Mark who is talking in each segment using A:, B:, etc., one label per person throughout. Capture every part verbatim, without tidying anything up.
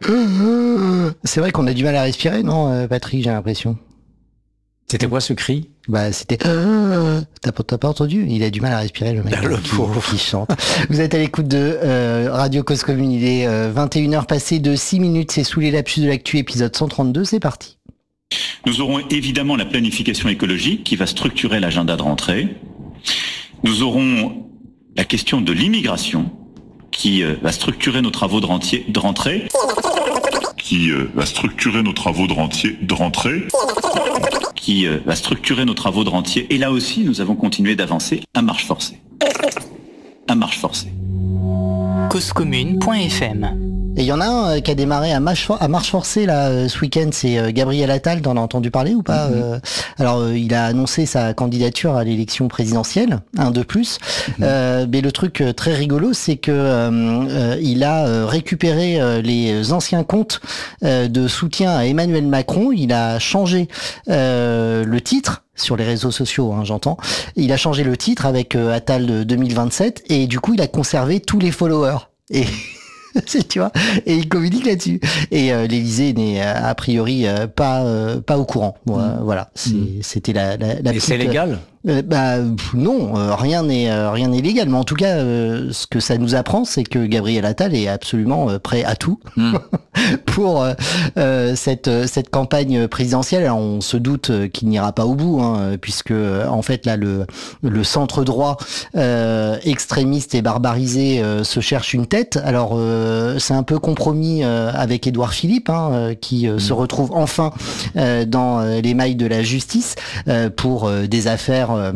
A: C'est vrai qu'on a du mal à respirer, non, Patrick, j'ai l'impression.
B: C'était quoi ce cri?
A: Bah c'était. T'as pas, t'as pas entendu? Il a du mal à respirer, le mec.
B: Ben, le
A: qui,
B: pauvre.
A: qui chante. Vous êtes à l'écoute de euh, Radio Cause Commune. Il est euh, vingt et une heures passées de six minutes. C'est sous les lapsus de l'actu, épisode cent trente-deux. C'est parti.
C: Nous aurons évidemment la planification écologique qui va structurer l'agenda de rentrée. Nous aurons la question de l'immigration qui euh, va structurer nos travaux de, rentier, de rentrée.
D: Qui euh, va structurer nos travaux de rentier, de rentrée.
C: Qui euh, va structurer nos travaux de rentier. Et là aussi, nous avons continué d'avancer à marche forcée. À marche forcée.
E: cause commune point f m.
A: Et il y en a un euh, qui a démarré à marche, à marche forcée là euh, ce week-end, c'est euh, Gabriel Attal. T'en as entendu parler ou pas? mm-hmm. euh, Alors euh, il a annoncé sa candidature à l'élection présidentielle, un de plus. Mm-hmm. Euh, mais le truc euh, très rigolo, c'est que euh, euh, il a euh, récupéré euh, les anciens comptes euh, de soutien à Emmanuel Macron. Il a changé euh, le titre. Sur les réseaux sociaux, hein, j'entends. Il a changé le titre avec euh, Attal deux mille vingt-sept et du coup il a conservé tous les followers. Et tu vois, et il communique là-dessus. Et euh, l'Élysée n'est euh, a priori euh, pas euh, pas au courant. Bon, euh, voilà, c'est, mmh. c'était la la, la
B: Et
A: petite,
B: c'est légal?
A: Euh, bah non, euh, rien n'est euh, rien n'est légal. Mais en tout cas, euh, ce que ça nous apprend, c'est que Gabriel Attal est absolument euh, prêt à tout mmh. pour euh, euh, cette cette campagne présidentielle. Alors, on se doute qu'il n'ira pas au bout, hein, puisque en fait là le le centre droit euh, extrémiste et barbarisé euh, se cherche une tête. Alors euh, c'est un peu compromis euh, avec Édouard Philippe, hein, euh, qui euh, mmh. se retrouve enfin euh, dans euh, les mailles de la justice euh, pour euh, des affaires euh,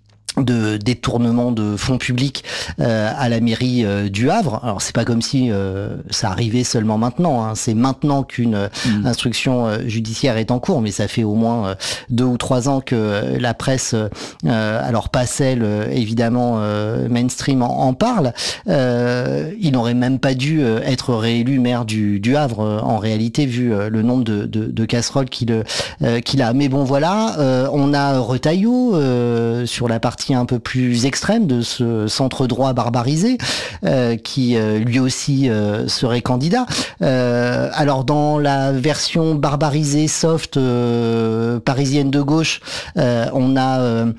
A: de détournement de fonds publics euh, à la mairie euh, du Havre. Alors c'est pas comme si euh, ça arrivait seulement maintenant, hein. C'est maintenant qu'une mmh. instruction euh, judiciaire est en cours, mais ça fait au moins euh, deux ou trois ans que euh, la presse, euh, alors pas celle euh, évidemment euh, mainstream en, en parle. Euh, il n'aurait même pas dû euh, être réélu maire du, du Havre euh, en réalité, vu euh, le nombre de, de, de casseroles qu'il, euh, qu'il a. Mais bon voilà, euh, on a Retailleau euh, sur la partie un peu plus extrême de ce centre droit barbarisé euh, qui euh, lui aussi euh, serait candidat. Euh, alors dans la version barbarisée soft euh, parisienne de gauche, euh, on a euh,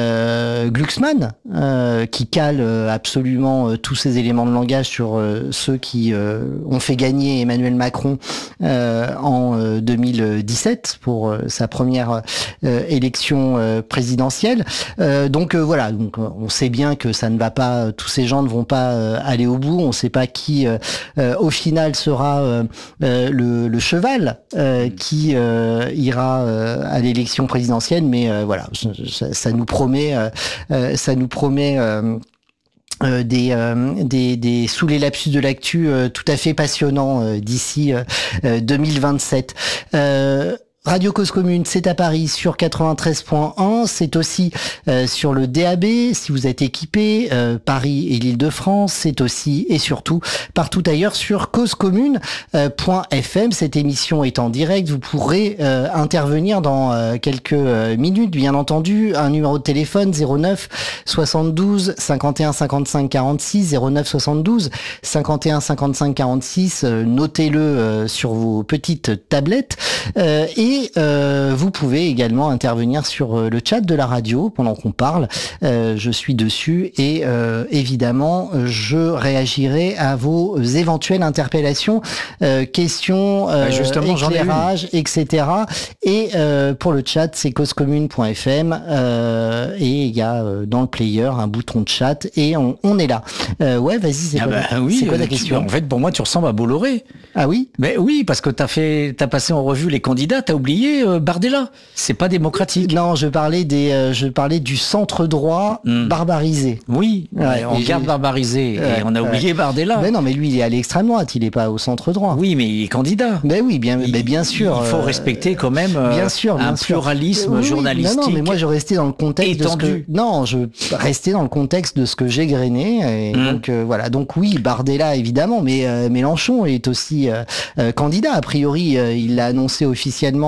A: euh, Glucksmann euh, qui cale absolument euh, tous ces éléments de langage sur euh, ceux qui euh, ont fait gagner Emmanuel Macron euh, en euh, deux mille dix-sept pour euh, sa première euh, élection euh, présidentielle. Euh, donc Donc euh, voilà, donc on sait bien que ça ne va pas, tous ces gens ne vont pas euh, aller au bout. On ne sait pas qui, euh, euh, au final, sera euh, euh, le, le cheval euh, qui euh, ira euh, à l'élection présidentielle. Mais euh, voilà, ça, ça nous promet, euh, ça nous promet. Euh, Euh, des, euh, des des sous les lapsus de l'actu euh, tout à fait passionnants euh, d'ici euh, deux mille vingt-sept. Euh, Radio Cause Commune, c'est à Paris sur quatre-vingt-treize point un, c'est aussi euh, sur le D A B si vous êtes équipé, euh, Paris et l'Île-de-France, c'est aussi et surtout partout ailleurs sur cause commune point f m. Cette émission est en direct, vous pourrez euh, intervenir dans euh, quelques euh, minutes, bien entendu. Un numéro de téléphone zéro neuf soixante-douze cinquante et un cinquante-cinq quarante-six, zéro neuf soixante-douze cinquante et un cinquante-cinq quarante-six, euh, notez-le euh, sur vos petites tablettes euh, et Et euh, vous pouvez également intervenir sur euh, le chat de la radio pendant qu'on parle. Euh, je suis dessus et euh, évidemment, je réagirai à vos éventuelles interpellations, euh, questions, euh,
B: justement,
A: éclairages, et cetera. Et euh, pour le chat, c'est cause commune point f m euh, et il y a euh, dans le player un bouton de chat et on, on est là. Euh, ouais, vas-y, c'est
B: ah
A: quoi,
B: bah, oui,
A: c'est quoi ta
B: tu,
A: question?
B: En fait, pour moi, tu ressembles à Bolloré.
A: Ah oui?
B: Mais oui, parce que t'as fait, t'as passé en revue les candidats, t'as oublié euh, Bardella. C'est pas démocratique.
A: Non, je parlais des, euh, je parlais du centre droit mmh. barbarisé.
B: Oui, ouais, on garde barbarisé ouais, et on a oublié ouais. Bardella.
A: Mais non, mais lui, il est à l'extrême droite, il est pas au centre droit.
B: Oui, mais il est candidat.
A: Mais oui, bien,
B: il,
A: mais bien sûr.
B: Il faut
A: euh,
B: respecter quand même euh,
A: bien sûr, bien
B: un
A: sûr.
B: pluralisme
A: oui,
B: journalistique.
A: Non, non, mais moi, je restais dans le contexte
B: étendu.
A: de ce que, non, je restais dans le contexte de ce que j'ai grainé. Et mmh. donc euh, voilà, donc oui, Bardella évidemment, mais euh, Mélenchon est aussi euh, euh, candidat. A priori, euh, il l'a annoncé officiellement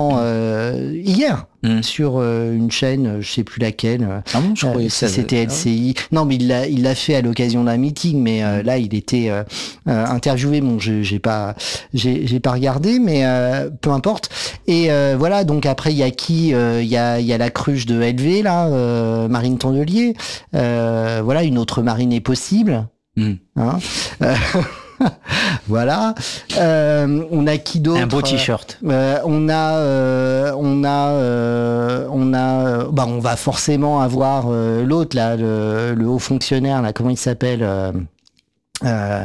A: récemment euh, hier. Mmh. Sur euh, une chaîne, je sais plus laquelle.
B: Ah bon, je croyais
A: euh,
B: que ça
A: c'était L C I. Non, mais il l'a, il l'a fait à l'occasion d'un meeting. Mais euh, là, il était euh, euh, interviewé. Bon, je, j'ai pas, j'ai, j'ai pas regardé, mais euh, peu importe. Et euh, voilà. Donc après, il y a qui Il euh, y a, il y a la cruche de L V là, euh, Marine Tondelier. Euh, voilà, une autre Marine est possible. Mmh. Hein euh, voilà. Euh, on a qui d'autre ?
B: Un beau t-shirt.
A: Euh, on a, euh, on a, euh, on a. Euh, bah, on va forcément avoir euh, l'autre là, le, le haut fonctionnaire là. Comment il s'appelle ? euh, euh,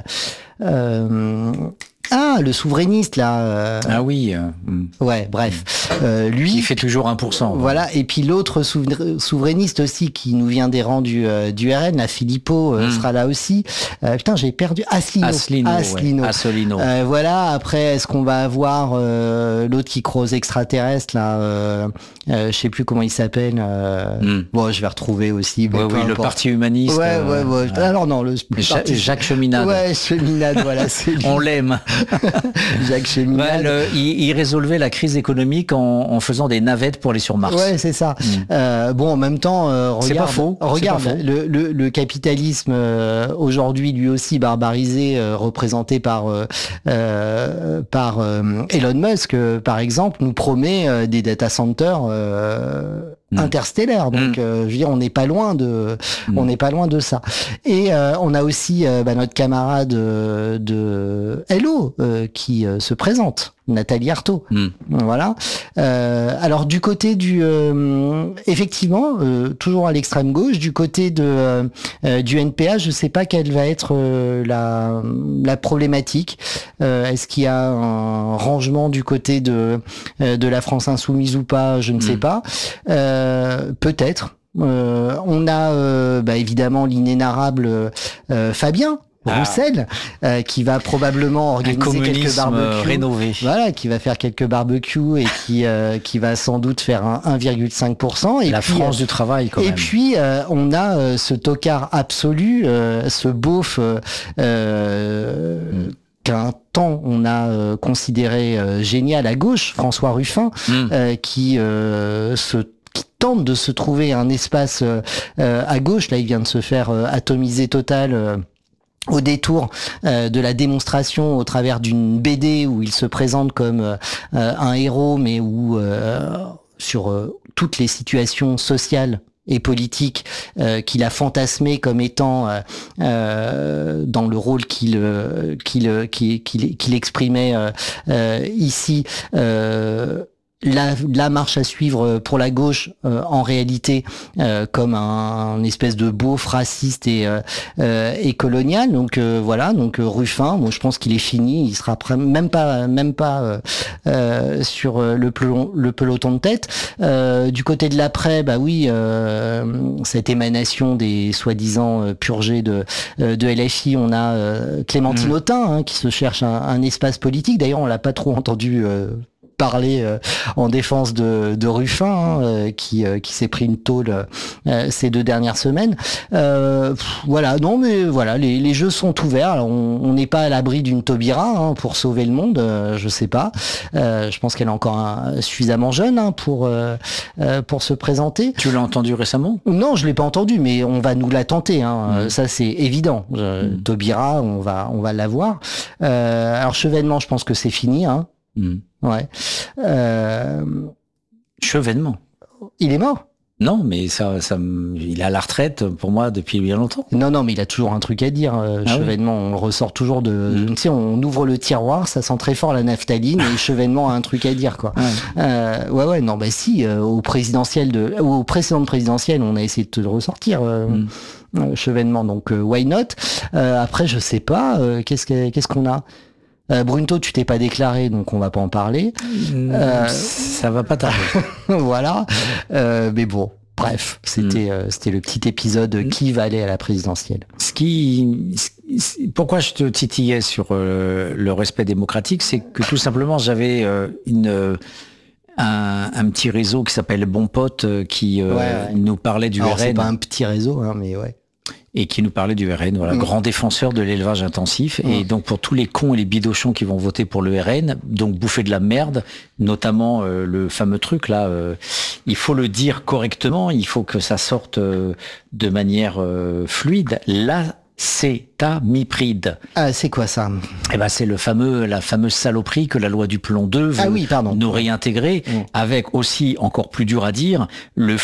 A: euh, Ah, le souverainiste là. Euh...
B: Ah oui. Euh...
A: Ouais, bref. Euh, lui.
B: Qui fait toujours un pour cent.
A: Voilà. Et puis l'autre souverainiste aussi qui nous vient des rangs du, euh, du R N, la Philippot, euh, mm. sera là aussi. Euh, putain, j'ai perdu. Asselineau.
B: Asselineau. Asselineau. Ouais. Asselineau.
A: Euh, voilà. Après, est-ce qu'on va avoir euh, l'autre qui croise extraterrestre là euh, euh, je sais plus comment il s'appelle. Euh... Mm. Bon, je vais retrouver aussi.
B: Ouais, oui, le Parti humaniste.
A: Ouais, ouais, ouais. Euh... Alors non, le
B: Ja-
A: parti...
B: Jacques Cheminade.
A: Ouais, Cheminade. Voilà, c'est lui.
B: On l'aime.
A: Jacques Cheminade.
B: Ouais, le, il, il résolvait la crise économique en, en faisant des navettes pour aller sur Mars.
A: Ouais, c'est ça. Mm. Euh, bon, en même temps, euh, regarde,
B: c'est pas faux.
A: regarde
B: c'est pas faux.
A: Le, le, le capitalisme euh, aujourd'hui, lui aussi barbarisé, euh, représenté par euh, euh, par euh, Elon Musk, euh, par exemple, nous promet euh, des data centers euh, mm. interstellaires. Donc, mm. euh, je veux dire, on n'est pas loin de, mm. on n'est pas loin de ça. Et euh, on a aussi euh, bah, notre camarade euh, de Hello euh, qui euh, se présente. Nathalie Arthaud. Mm. Voilà. Euh, alors du côté du, euh, effectivement, euh, toujours à l'extrême gauche, du côté de euh, du N P A, je sais pas quelle va être euh, la la problématique. Euh, est-ce qu'il y a un rangement du côté de euh, de la France insoumise ou pas? Je ne mm. sais pas. Euh, peut-être. Euh, on a euh, bah, évidemment l'inénarrable euh, Fabien Roussel, ah. euh, qui va probablement organiser quelques barbecues,
B: rénové.
A: Voilà, qui va faire quelques barbecues et qui euh, qui va sans doute faire un un virgule cinq pour cent. Et
B: la
A: puis,
B: France
A: euh,
B: du travail, quand
A: et
B: même.
A: Et puis euh, on a euh, ce tocard absolu, euh, ce beauf. Euh, euh, mm. qu'un temps on a euh, considéré euh, génial à gauche, François Ruffin, mm. euh, qui euh, se tente de se trouver un espace euh, euh, à gauche. Là, il vient de se faire euh, atomiser total. Euh, au détour euh, de la démonstration au travers d'une B D où il se présente comme euh, un héros, mais où euh, sur euh, toutes les situations sociales et politiques euh, qu'il a fantasmé comme étant euh, euh, dans le rôle qu'il euh, qu'il qu'il qu'il, qu'il exprimait euh, euh, ici. Euh, La, la marche à suivre pour la gauche, euh, en réalité, euh, comme un, un espèce de beauf raciste et, euh, euh, et colonial. Donc euh, voilà, donc euh, Ruffin, moi je pense qu'il est fini, il sera prêt, même pas, même pas euh, euh, sur le peloton, le peloton de tête. Euh, du côté de l'après, bah oui, euh, cette émanation des soi-disant purgés de de L F I, on a euh, Clémentine mmh. Autain hein, qui se cherche un, un espace politique. D'ailleurs, on l'a pas trop entendu. Euh, parler euh, en défense de, de Ruffin hein, euh, qui euh, qui s'est pris une tôle euh, ces deux dernières semaines. Euh, pff, voilà, non mais voilà, les, les jeux sont ouverts. Alors, on n'est pas à l'abri d'une Taubira hein, pour sauver le monde, euh, je sais pas. Euh, je pense qu'elle est encore un, suffisamment jeune hein, pour euh, euh, pour se présenter.
B: Tu l'as entendu récemment ?
A: Non, je l'ai pas entendu, mais on va nous la tenter. Hein. Mmh. Ça c'est évident. Euh, mmh. Taubira, on va on va l'avoir. Euh, alors Chevènement, je pense que c'est fini. Hein. Mmh. Ouais. Euh...
B: Chevènement.
A: Il est mort ?
B: Non, mais ça, ça, il est à la retraite pour moi depuis bien longtemps.
A: Non, non, mais il a toujours un truc à dire. Euh, ah Chevènement, oui. On le ressort toujours de. Mmh. Tu sais, on ouvre le tiroir, ça sent très fort la naphtaline et Chevènement a un truc à dire, quoi. Ouais, euh, ouais, ouais, non, bah si, euh, au présidentiel de, aux précédentes présidentielles, on a essayé de le ressortir. Euh, mmh. euh, Chevènement, donc euh, why not ? euh, Après, je sais pas. Euh, qu'est-ce que, qu'est-ce qu'on a ? Euh, Brunto, tu t'es pas déclaré, donc on va pas en parler.
B: Mmh, euh, ça va pas tarder.
A: Voilà. Euh, mais bon, bref, c'était mmh. euh, c'était le petit épisode mmh. qui va aller à la présidentielle.
B: Ce qui, pourquoi je te titillais sur euh, le respect démocratique, c'est que tout simplement j'avais euh, une un, un petit réseau qui s'appelle Bon Pote qui euh, ouais, ouais. nous parlait du
A: Alors,
B: R N.
A: C'est pas un petit réseau, hein, mais ouais.
B: et qui nous parlait du R N, voilà, mmh. grand défenseur de l'élevage intensif. Mmh. Et donc pour tous les cons et les bidochons qui vont voter pour le R N, donc bouffer de la merde, notamment euh, le fameux truc là, euh, il faut le dire correctement, il faut que ça sorte euh, de manière euh, fluide. Là, L'acétamipride.
A: Ah, c'est quoi ça?
B: Eh ben, c'est le fameux, la fameuse saloperie que la loi du plomb deux veut
A: ah oui, pardon.
B: nous réintégrer, mmh. avec aussi, encore plus dur à dire, le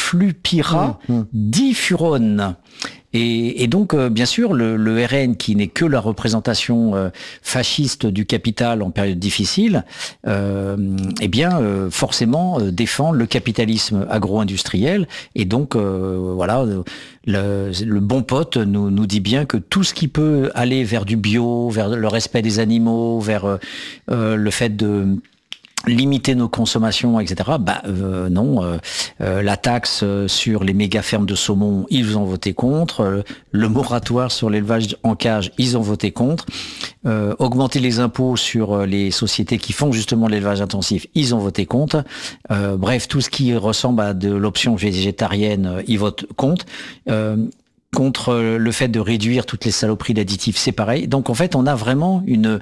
B: flupyradifurone. Mmh. Et, et donc, euh, bien sûr, le, le R N, qui n'est que la représentation euh, fasciste du capital en période difficile, euh, eh bien, euh, forcément, euh, défend le capitalisme agro-industriel. Et donc, euh, voilà, le, le bon pote nous, nous dit bien que tout ce qui peut aller vers du bio, vers le respect des animaux, vers euh, euh, le fait de limiter nos consommations, et cetera. Bah euh, non, euh, euh, la taxe sur les méga fermes de saumon, ils ont voté contre. Euh, le moratoire sur l'élevage en cage, ils ont voté contre. Euh, augmenter les impôts sur les sociétés qui font justement l'élevage intensif, ils ont voté contre. Euh, bref, tout ce qui ressemble à de l'option végétarienne, ils votent contre. Euh, contre le fait de réduire toutes les saloperies d'additifs, c'est pareil. Donc en fait, on a vraiment une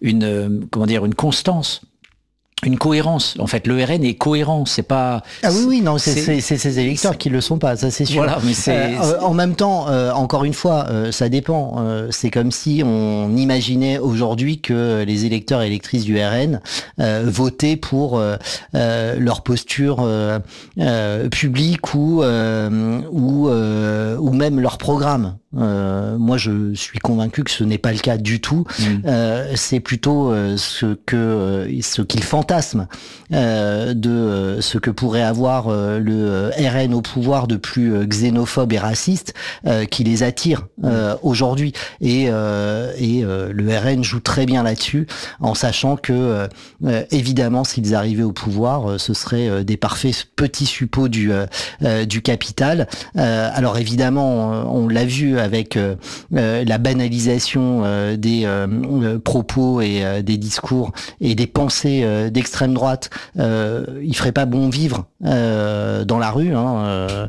B: une comment dire une constance. Une cohérence. En fait, le R N est cohérent. C'est pas.
A: Ah oui, oui, non, c'est, c'est, c'est ces électeurs qui le sont pas. Ça, c'est sûr.
B: Voilà, mais c'est.
A: Euh, en même temps, euh, encore une fois, euh, ça dépend. Euh, c'est comme si on imaginait aujourd'hui que les électeurs et électrices du R N euh, votaient pour euh, euh, leur posture euh, euh, publique ou euh, ou euh, ou même leur programme. Euh, moi, je suis convaincu que ce n'est pas le cas du tout. Mmh. Euh, c'est plutôt euh, ce que euh, ce qu'ils fantasment euh, de euh, ce que pourrait avoir euh, le R N au pouvoir de plus euh, xénophobe et raciste euh, qui les attire euh, mmh. aujourd'hui. Et, euh, et euh, le R N joue très bien là-dessus, en sachant que euh, évidemment, s'ils arrivaient au pouvoir, euh, ce seraient euh, des parfaits petits suppôts du euh, du capital. Euh, alors évidemment, on, on l'a vu avec euh, euh, la banalisation euh, des euh, euh, propos et euh, des discours et des pensées euh, d'extrême droite. Euh, il ferait pas bon vivre euh, dans la rue hein, euh,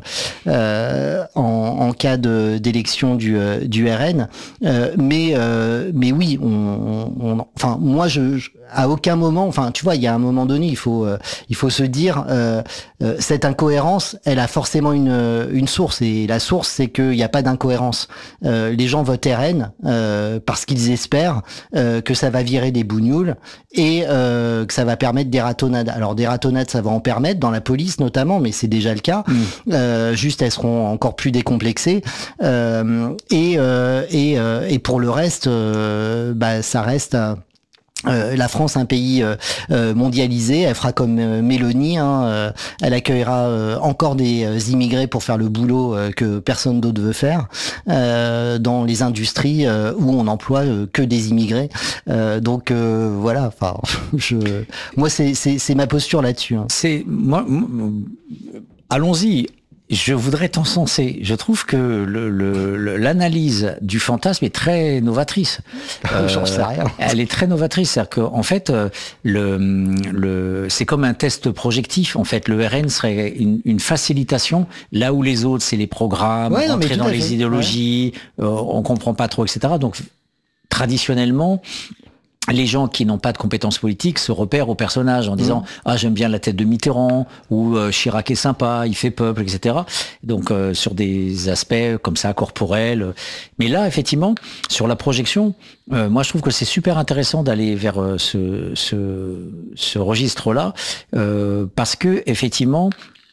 A: euh, en, en cas de, d'élection du, euh, du R N. Euh, mais euh, mais oui, on, on, enfin moi je, je à aucun moment, enfin tu vois, il y a un moment donné, il faut euh, il faut se dire euh, euh, cette incohérence, elle a forcément une une source et la source c'est qu'il n'y a pas d'incohérence. Euh, les gens votent R N euh, parce qu'ils espèrent euh, que ça va virer des bougnoules et euh, que ça va permettre des ratonnades. Alors des ratonnades, ça va en permettre dans la police notamment, mais c'est déjà le cas. Mmh. Euh, juste, elles seront encore plus décomplexées euh, et euh, et euh, et pour le reste, euh, bah ça reste. Euh, Euh, la France, un pays euh, euh, mondialisé, elle fera comme euh, Mélanie, hein, euh, elle accueillera euh, encore des euh, immigrés pour faire le boulot euh, que personne d'autre veut faire euh, dans les industries euh, où on emploie euh, que des immigrés. Euh, donc euh, voilà, enfin, je, moi c'est c'est c'est ma posture là-dessus. Hein.
B: C'est moi, moi allons-y. Je voudrais t'encenser. Je trouve que le, le, l'analyse du fantasme est très novatrice.
A: Euh, J'en sais rien.
B: Elle est très novatrice. C'est-à-dire qu'en fait, le, le, c'est comme un test projectif. En fait, le R N serait une, une facilitation, là où les autres, c'est les programmes,
A: ouais,
B: rentrer dans les
A: fait.
B: idéologies, ouais. euh, on comprend pas trop, et cetera. Donc, traditionnellement, les gens qui n'ont pas de compétences politiques se repèrent au personnage en disant mmh. ah j'aime bien la tête de Mitterrand ou euh, Chirac est sympa, il fait peuple, et cetera. Donc euh, sur des aspects comme ça corporels. Mais là effectivement sur la projection, euh, moi je trouve que c'est super intéressant d'aller vers euh, ce, ce ce registre-là euh, parce que effectivement.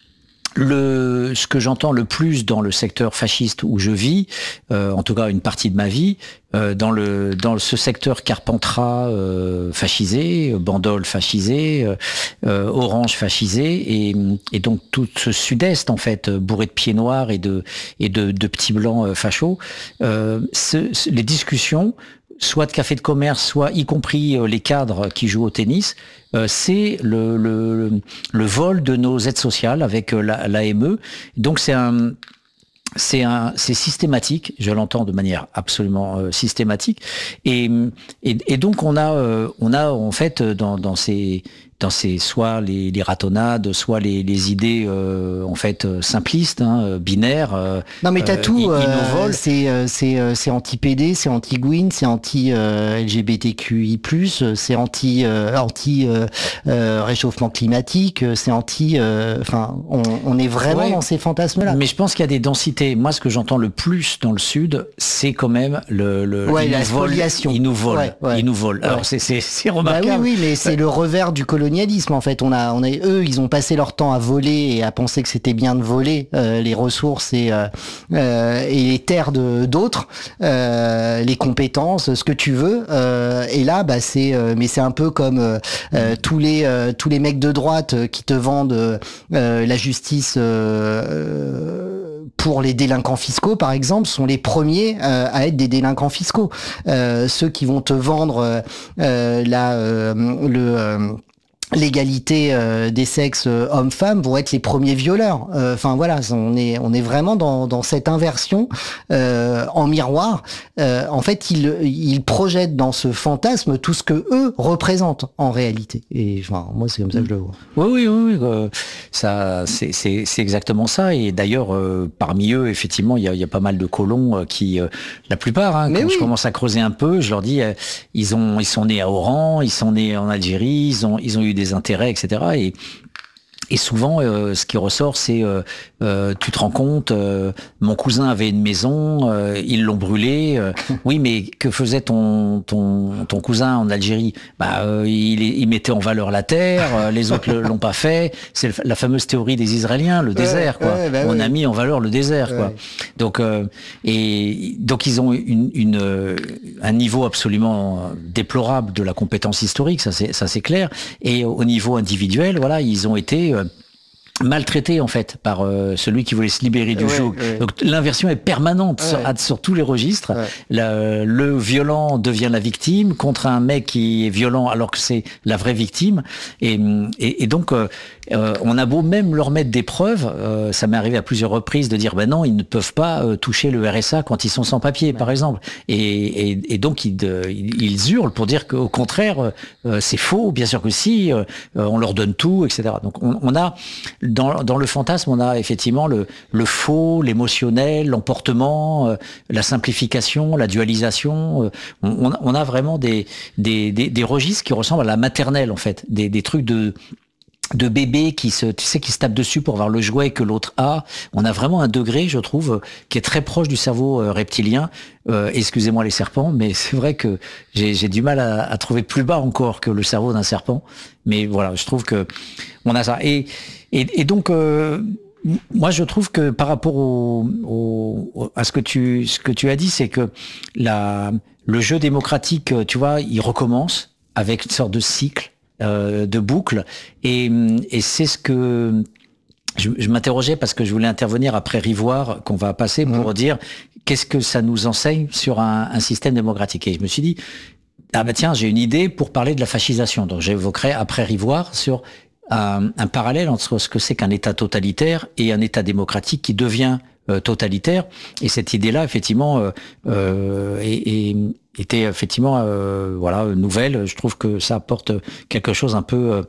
B: Le, ce que j'entends le plus dans le secteur fasciste où je vis, euh, en tout cas une partie de ma vie, euh, dans le dans ce secteur Carpentras euh, fascisé, Bandol fascisé, euh, Orange fascisé, et, et donc tout ce sud-est en fait bourré de pieds noirs et de et de, de petits blancs euh, fachos, euh, ce, ce, les discussions. Soit de café de commerce, soit y compris les cadres qui jouent au tennis, euh, c'est le, le, le vol de nos aides sociales avec la, l'A M E. Donc c'est un, c'est un, c'est systématique. Je l'entends de manière absolument euh, systématique. Et, et, et donc on a, euh, on a en fait dans, dans ces dans ces soit les, les ratonnades, soit les, les idées euh, en fait euh, simplistes, hein, binaires. Euh,
A: non mais t'as
B: euh,
A: tout. Euh,
B: innovol.
A: c'est euh, c'est euh, c'est anti-P D, c'est anti-Gwyn, c'est anti-L G B T Q I plus, c'est anti euh, anti euh, euh, réchauffement climatique, c'est anti. Enfin, euh, on, on est vraiment ouais, dans ces fantasmes-là.
B: Mais je pense qu'il y a des densités. Moi, ce que j'entends le plus dans le Sud, c'est quand même le. le
A: ouais, la spoliation.
B: Ils nous volent.
A: Ouais, ouais.
B: Ils nous volent. Alors
A: ouais.
B: c'est c'est c'est remarquable.
A: Bah oui, oui, mais c'est le revers du colonialisme en fait. On a, on a, eux, ils ont passé leur temps à voler et à penser que c'était bien de voler euh, les ressources et euh, euh, et les terres de d'autres, euh, les compétences, ce que tu veux. Euh, et là, bah c'est, euh, mais c'est un peu comme euh, euh, tous les euh, tous les mecs de droite qui te vendent euh, la justice euh, pour les délinquants fiscaux, par exemple, sont les premiers euh, à être des délinquants fiscaux. Euh, ceux qui vont te vendre euh, la euh, le euh, l'égalité euh, des sexes euh, hommes-femmes vont être les premiers violeurs. Enfin euh, voilà, on est on est vraiment dans dans cette inversion euh, en miroir. Euh, en fait, ils ils projettent dans ce fantasme tout ce que eux représentent en réalité. Et enfin, moi c'est comme ça que je le vois.
B: Oui oui oui, oui euh, ça c'est c'est c'est exactement ça. Et d'ailleurs euh, parmi eux effectivement il y a il y a pas mal de colons euh, qui euh, la plupart hein, quand oui. je commence à creuser un peu, je leur dis euh, ils ont ils sont nés à Oran, ils sont nés en Algérie, ils ont ils ont eu des des intérêts, et cetera. Et, et souvent, euh, ce qui ressort, c'est euh, euh, tu te rends compte, euh, mon cousin avait une maison, euh, ils l'ont brûlée. Euh, oui, mais que faisait ton ton ton cousin en Algérie ? Bah, euh, il, il mettait en valeur la terre, euh, les autres l'ont pas fait. C'est la fameuse théorie des Israéliens, le ouais, désert, quoi. Ouais, bah On oui. a mis en valeur le désert, ouais. quoi. Donc, euh, et donc ils ont une, une un niveau absolument déplorable de la compétence historique, ça c'est ça c'est clair. Et au niveau individuel, voilà, ils ont été euh, maltraité en fait par euh, celui qui voulait se libérer du ouais, joug. Ouais. Donc l'inversion est permanente ouais. sur, sur tous les registres. Ouais. La, le violent devient la victime contre un mec qui est violent alors que c'est la vraie victime. Et, et, et donc euh, euh, on a beau même leur mettre des preuves, euh, ça m'est arrivé à plusieurs reprises de dire ben non, ils ne peuvent pas euh, toucher le R S A quand ils sont sans papier, ouais. par exemple. Et, et, et donc ils, de, ils hurlent pour dire qu'au contraire euh, c'est faux. Bien sûr que si, euh, on leur donne tout, et cetera. Donc on, on a Dans, dans le fantasme, on a effectivement le, le faux, l'émotionnel, l'emportement, euh, la simplification, la dualisation. Euh, on, on a vraiment des, des, des, des registres qui ressemblent à la maternelle, en fait. Des, des trucs de... de bébés qui se, tu sais, qui se tapent dessus pour voir le jouet que l'autre a. On a vraiment un degré, je trouve, qui est très proche du cerveau euh, reptilien. Euh, excusez-moi les serpents, mais c'est vrai que j'ai, j'ai du mal à, à trouver plus bas encore que le cerveau d'un serpent. Mais voilà, je trouve que on a ça. Et, et, et donc, euh, moi, je trouve que par rapport au, au, à ce que tu, ce que tu as dit, c'est que la, le jeu démocratique, tu vois, il recommence avec une sorte de cycle. Euh, de boucle et, et c'est ce que je, je m'interrogeais parce que je voulais intervenir après Rivoire qu'on va passer pour mmh. dire qu'est-ce que ça nous enseigne sur un, un système démocratique. Et je me suis dit ah ben tiens j'ai une idée pour parler de la fascisation, donc j'évoquerai après Rivoire sur un, un parallèle entre ce que c'est qu'un État totalitaire et un État démocratique qui devient euh, totalitaire. Et cette idée-là effectivement euh, euh, est, est était effectivement euh, voilà nouvelle. Je trouve que ça apporte quelque chose un peu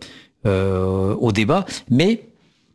B: euh, au débat, mais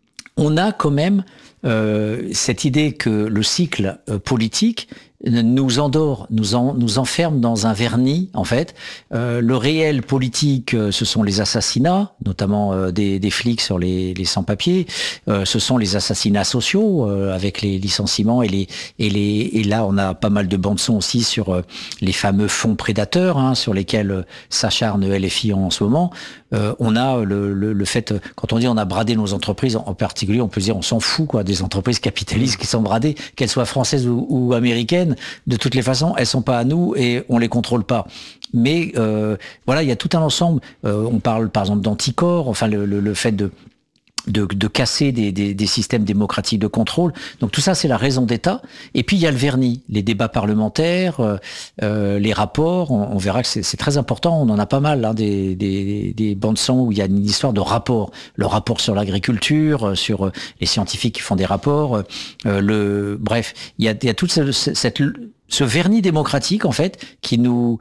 B: on a quand même euh, cette idée que le cycle euh, politique nous endort, nous, en, nous enferme dans un vernis, en fait. Euh, le réel politique, euh, ce sont les assassinats, notamment euh, des, des flics sur les, les sans-papiers. Euh, ce sont les assassinats sociaux, euh, avec les licenciements et les et les et là on a pas mal de bandes son aussi sur euh, les fameux fonds prédateurs, hein, sur lesquels euh, s'acharne L F I en, en ce moment. Euh, on a le, le, le fait, quand on dit on a bradé nos entreprises, en particulier, on peut dire on s'en fout quoi des entreprises capitalistes qui sont bradées, qu'elles soient françaises ou, ou américaines. De toutes les façons, elles sont pas à nous et on les contrôle pas. Mais euh, voilà, il y a tout un ensemble. Euh, on parle par exemple d'anticorps, enfin le, le, le fait de De, de casser des, des, des systèmes démocratiques de contrôle. Donc tout ça, c'est la raison d'État. Et puis il y a le vernis, les débats parlementaires, euh, euh, les rapports. On, on verra que c'est, c'est très important. On en a pas mal, hein, des, des, des bandes son où il y a une histoire de rapport. Le rapport sur l'agriculture, sur les scientifiques qui font des rapports. Euh, le, bref, il y a, il y a toute cette, cette, ce vernis démocratique en fait qui nous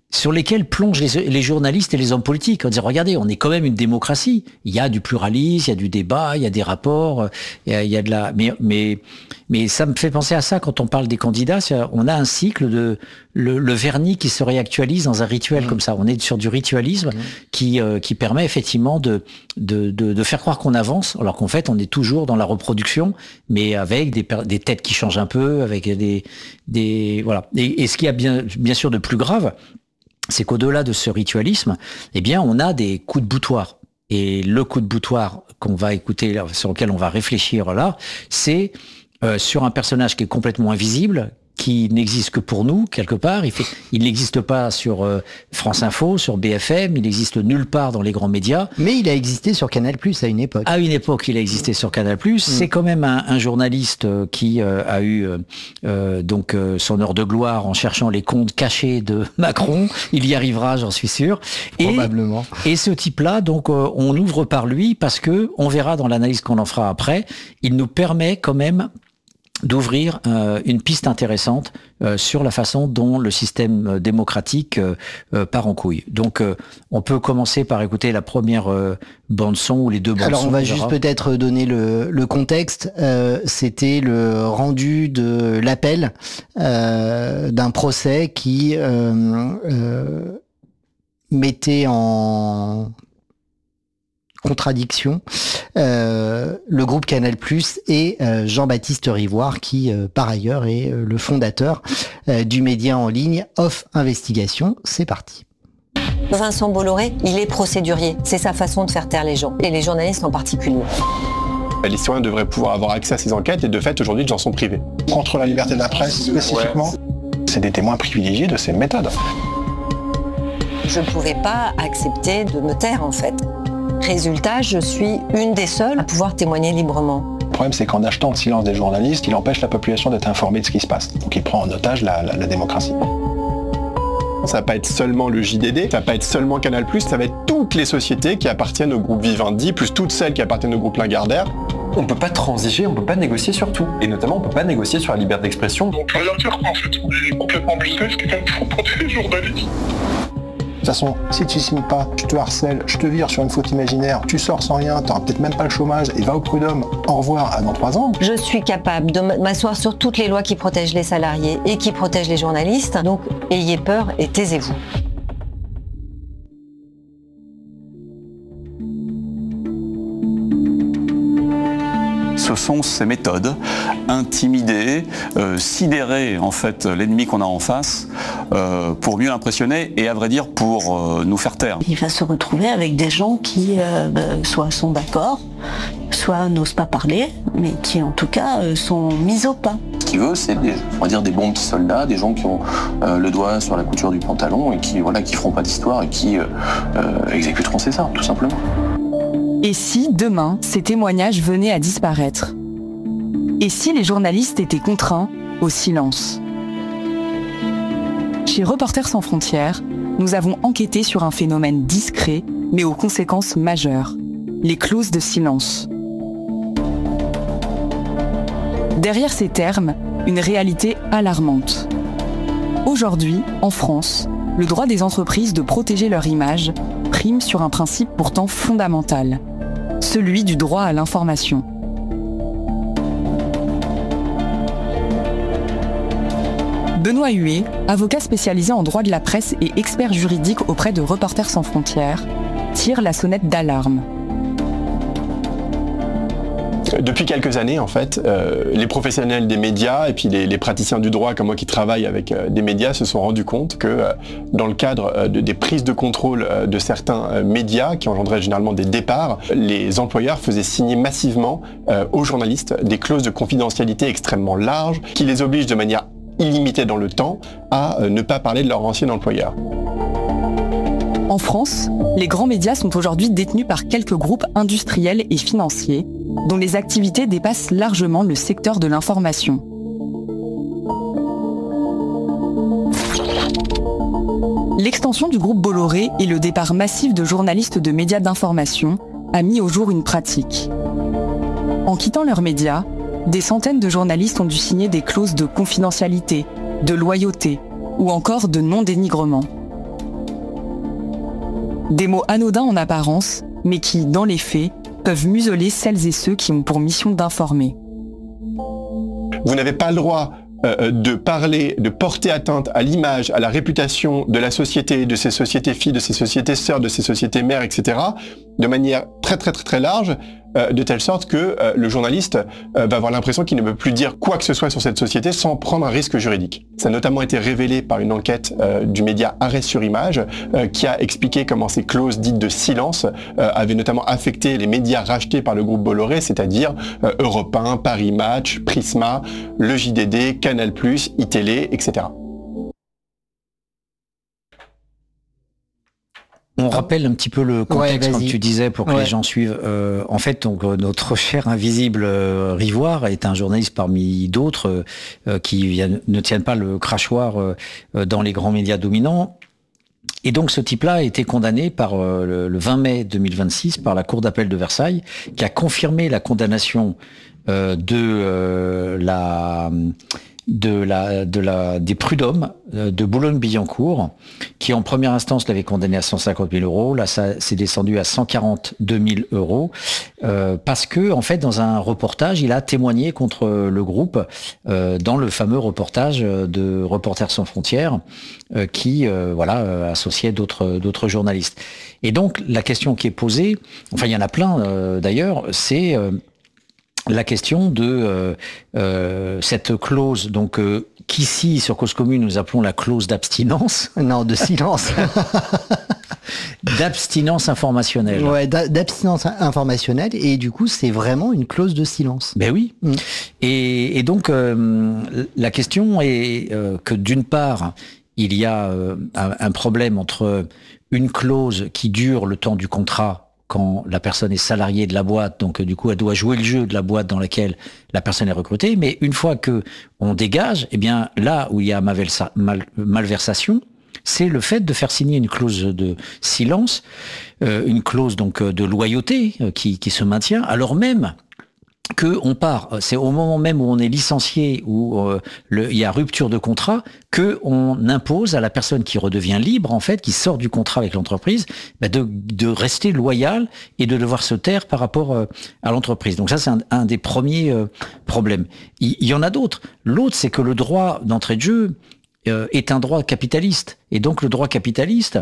B: sur lesquels plongent les, les journalistes et les hommes politiques. On dit, regardez, on est quand même une démocratie. Il y a du pluralisme, il y a du débat, il y a des rapports, il y a, il y a de la... Mais, mais, mais ça me fait penser à ça quand on parle des candidats. On a un cycle de... Le, le vernis qui se réactualise dans un rituel mmh. comme ça. On est sur du ritualisme mmh. qui, euh, qui permet effectivement de, de, de, de faire croire qu'on avance, alors qu'en fait, on est toujours dans la reproduction, mais avec des, des têtes qui changent un peu, avec des... des voilà. Et, et ce qu'il y a bien, bien sûr de plus grave, c'est qu'au-delà de ce ritualisme, eh bien, on a des coups de boutoir. Et le coup de boutoir qu'on va écouter, sur lequel on va réfléchir là, c'est euh, sur un personnage qui est complètement invisible, qui n'existe que pour nous, quelque part. Il fait, il n'existe pas sur euh, France Info, sur B F M, il n'existe nulle part dans les grands médias.
A: Mais il a existé sur Canal plus à une époque.
B: À une époque, il a existé sur Canal plus. Mmh. C'est quand même un, un journaliste euh, qui euh, a eu euh, donc euh, son heure de gloire en cherchant les comptes cachés de Macron. Il y arrivera, j'en suis sûr. Et,
A: Probablement.
B: Et ce type-là, donc, euh, on ouvre par lui parce que on verra dans l'analyse qu'on en fera après. Il nous permet quand même d'ouvrir euh, une piste intéressante euh, sur la façon dont le système démocratique euh, euh, part en couille. Donc, euh, on peut commencer par écouter la première euh, bande-son ou les deux bandes-son.
A: Alors, on va juste peut-être donner le, le contexte. Euh, c'était le rendu de l'appel euh, d'un procès qui euh, euh, mettait en contradiction euh, le groupe Canal plus et euh, Jean-Baptiste Rivoire qui euh, par ailleurs est euh, le fondateur euh, du média en ligne Off Investigation. C'est parti.
F: Vincent Bolloré, il est procédurier. C'est sa façon de faire taire les gens, et les journalistes en particulier.
G: Les citoyens devraient pouvoir avoir accès à ces enquêtes et de fait aujourd'hui les gens sont privés.
H: Contre la liberté de la presse spécifiquement,
G: ouais. C'est des témoins privilégiés de ces méthodes.
F: Je ne pouvais pas accepter de me taire en fait. Résultat, je suis une des seules à pouvoir témoigner librement.
H: Le problème, c'est qu'en achetant le silence des journalistes, il empêche la population d'être informée de ce qui se passe. Donc il prend en otage la, la, la démocratie.
G: Ça va pas être seulement le J D D, ça va pas être seulement Canal plus, ça va être toutes les sociétés qui appartiennent au groupe Vivendi, plus toutes celles qui appartiennent au groupe Lagardère.
I: On peut pas transiger, on peut pas négocier sur tout. Et notamment, on peut pas négocier sur la liberté d'expression.
J: On peut rien dire quoi, en fait, on est complètement business, quelqu'un qui faut porter les journalistes.
H: De toute façon, si tu signes pas, je te harcèle, je te vire sur une faute imaginaire, tu sors sans rien, t'auras peut-être même pas le chômage et va au prud'homme, au revoir, à dans trois ans.
F: Je suis capable de m'asseoir sur toutes les lois qui protègent les salariés et qui protègent les journalistes, donc ayez peur et taisez-vous.
K: Ce sont ces méthodes, intimider, euh, sidérer en fait l'ennemi qu'on a en face euh, pour mieux l'impressionner et à vrai dire pour euh, nous faire taire.
L: Il va se retrouver avec des gens qui euh, bah, soit sont d'accord, soit n'osent pas parler, mais qui en tout cas euh, sont mis au pas.
M: Ce qu'il veut, c'est des, on va dire des bons petits soldats, des gens qui ont euh, le doigt sur la couture du pantalon et qui voilà, qui feront pas d'histoire et qui euh, euh, exécuteront ses ordres, tout simplement.
N: Et si, demain, ces témoignages venaient à disparaître ? Et si les journalistes étaient contraints au silence ? Chez Reporters sans frontières, nous avons enquêté sur un phénomène discret, mais aux conséquences majeures, les clauses de silence. Derrière ces termes, une réalité alarmante. Aujourd'hui, en France, le droit des entreprises de protéger leur image prime sur un principe pourtant fondamental, celui du droit à l'information. Benoît Huet, avocat spécialisé en droit de la presse et expert juridique auprès de Reporters sans frontières, tire la sonnette d'alarme.
G: Depuis quelques années, en fait, euh, les professionnels des médias et puis les, les praticiens du droit comme moi qui travaillent avec euh, des médias se sont rendus compte que euh, dans le cadre euh, de, des prises de contrôle euh, de certains euh, médias qui engendraient généralement des départs, les employeurs faisaient signer massivement euh, aux journalistes des clauses de confidentialité extrêmement larges qui les obligent de manière illimitée dans le temps à euh, ne pas parler de leur ancien employeur.
N: En France, les grands médias sont aujourd'hui détenus par quelques groupes industriels et financiers dont les activités dépassent largement le secteur de l'information. L'extension du groupe Bolloré et le départ massif de journalistes de médias d'information a mis au jour une pratique. En quittant leurs médias, des centaines de journalistes ont dû signer des clauses de confidentialité, de loyauté ou encore de non-dénigrement. Des mots anodins en apparence, mais qui, dans les faits, peuvent museler celles et ceux qui ont pour mission d'informer.
G: Vous n'avez pas le droit euh, de parler, de porter atteinte à l'image, à la réputation de la société, de ses sociétés filles, de ses sociétés sœurs, de ses sociétés mères, et cetera, de manière très très très très large, euh, de telle sorte que euh, le journaliste euh, va avoir l'impression qu'il ne peut plus dire quoi que ce soit sur cette société sans prendre un risque juridique. Ça a notamment été révélé par une enquête euh, du média Arrêt sur Image euh, qui a expliqué comment ces clauses dites de silence euh, avaient notamment affecté les médias rachetés par le groupe Bolloré, c'est-à-dire euh, Europe un, Paris Match, Prisma, le J D D, Canal plus, iTélé, et cetera.
B: On rappelle un petit peu le contexte,
A: Ouais,
B: comme tu disais, pour que
A: Ouais.
B: les gens suivent. Euh, en fait, donc, euh, notre cher invisible euh, Rivoire est un journaliste parmi d'autres euh, qui viennent- ne tiennent pas le crachoir euh, euh, dans les grands médias dominants. Et donc ce type-là a été condamné par euh, le, le vingt mai deux mille vingt-six par la Cour d'appel de Versailles, qui a confirmé la condamnation euh, de euh, la de la de la des prud'hommes euh, de Boulogne-Billancourt, qui en première instance l'avait condamné à cent cinquante mille euros. Là, ça s'est descendu à cent quarante-deux mille euros euh, parce que en fait, dans un reportage, il a témoigné contre le groupe euh, dans le fameux reportage de Reporters sans frontières, euh, qui euh, voilà euh, associait d'autres d'autres journalistes. Et donc la question qui est posée, enfin il y en a plein euh, d'ailleurs, c'est euh, la question de euh, euh, cette clause, donc euh, qu'ici sur Cause Commune nous appelons la clause d'abstinence.
A: Non, de silence.
B: D'abstinence informationnelle.
A: Ouais, d'a- d'abstinence informationnelle, et du coup, c'est vraiment une clause de silence.
B: Ben oui.
A: Mm.
B: Et, et donc euh, la question est euh, que d'une part, il y a euh, un, un problème entre une clause qui dure le temps du contrat quand la personne est salariée de la boîte, donc euh, du coup elle doit jouer le jeu de la boîte dans laquelle la personne est recrutée, mais une fois que on dégage, eh bien là où il y a malversa- mal- malversation, c'est le fait de faire signer une clause de silence, euh, une clause donc euh, de loyauté euh, qui, qui se maintient, alors même que on part, c'est au moment même où on est licencié, où euh, le, il y a rupture de contrat, que on impose à la personne qui redevient libre, en fait, qui sort du contrat avec l'entreprise, bah de, de rester loyal et de devoir se taire par rapport euh, à l'entreprise. Donc ça, c'est un, un des premiers euh, problèmes. Il, il y en a d'autres. L'autre, c'est que le droit d'entrée de jeu euh, est un droit capitaliste. Et donc le droit capitaliste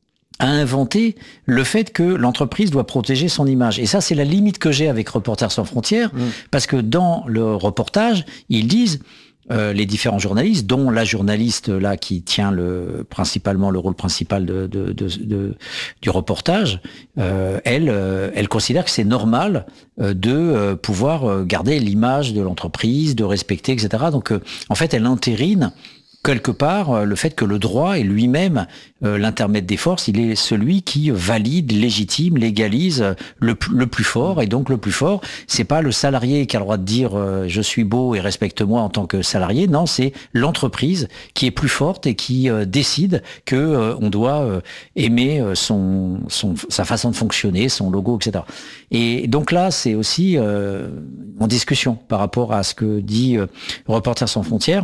B: a inventé le fait que l'entreprise doit protéger son image. Et ça, c'est la limite que j'ai avec Reporters sans frontières, mmh. parce que dans le reportage, ils disent, euh, les différents journalistes, dont la journaliste là qui tient le, principalement le rôle principal de, de, de, de, du reportage, euh, elle, euh, elle considère que c'est normal euh, de euh, pouvoir garder l'image de l'entreprise, de respecter, et cetera. Donc, euh, en fait, elle entérine quelque part, le fait que le droit est lui-même euh, l'intermède des forces, il est celui qui valide, légitime, légalise le, le plus fort. Et donc le plus fort, c'est pas le salarié qui a le droit de dire euh, je suis beau et respecte-moi en tant que salarié. Non, c'est l'entreprise qui est plus forte et qui euh, décide que euh, on doit euh, aimer son, son sa façon de fonctionner, son logo, et cetera. Et donc là, c'est aussi euh, en discussion par rapport à ce que dit euh, Reporters sans frontières.